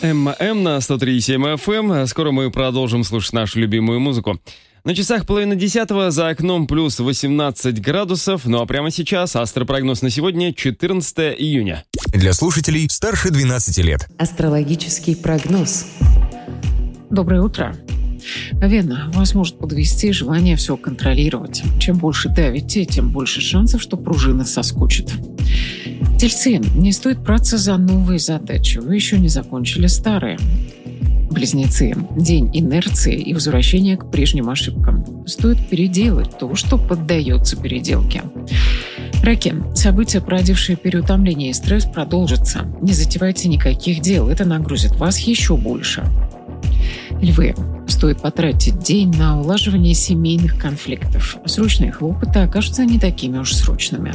ММ на 103,7 FM. Скоро мы продолжим слушать нашу любимую музыку. На часах 9:30, за окном плюс 18 градусов. Ну а прямо сейчас астропрогноз на сегодня, 14 июня. Для слушателей старше 12 лет. Астрологический прогноз. Доброе утро. Вена, вас может подвести желание все контролировать. Чем больше давите, тем больше шансов, что пружина соскучит. Тельцы, не стоит браться за новые задачи. Вы еще не закончили старые. Близнецы, день инерции и возвращения к прежним ошибкам. Стоит переделать то, что поддается переделке. Раки, события, породившие переутомление и стресс, продолжатся. Не затевайте никаких дел, это нагрузит вас еще больше. Львы, стоит потратить день на улаживание семейных конфликтов. Срочные хлопоты окажутся не такими уж срочными.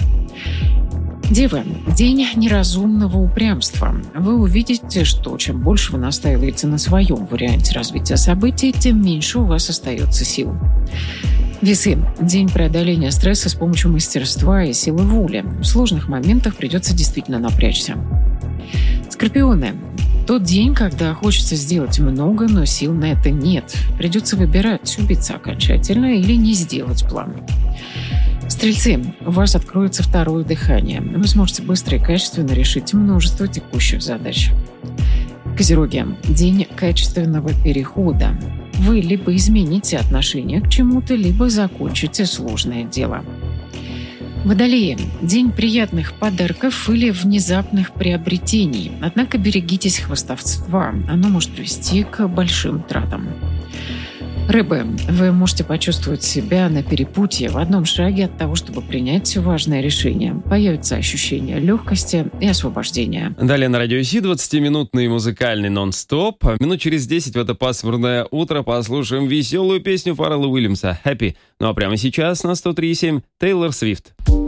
Девы, день неразумного упрямства. Вы увидите, что чем больше вы настаиваете на своем варианте развития событий, тем меньше у вас остается сил. Весы, день преодоления стресса с помощью мастерства и силы воли. В сложных моментах придется действительно напрячься. Скорпионы, тот день, когда хочется сделать много, но сил на это нет. Придется выбирать, убиться окончательно или не сделать план. Стрельцы, у вас откроется второе дыхание. Вы сможете быстро и качественно решить множество текущих задач. Козероги, день качественного перехода. Вы либо измените отношение к чему-то, либо закончите сложное дело. Водолеи, день приятных подарков или внезапных приобретений. Однако берегитесь хвастовства, оно может привести к большим тратам. Рыбы, вы можете почувствовать себя на перепутье в одном шаге от того, чтобы принять важное решение. Появится ощущение легкости и освобождения. Далее на Радио Си 20-минутный музыкальный нон-стоп. Минут через 10 в это пасмурное утро послушаем веселую песню Фаррелла Уильямса «Happy». Ну а прямо сейчас на 103,7 Тейлор Свифт.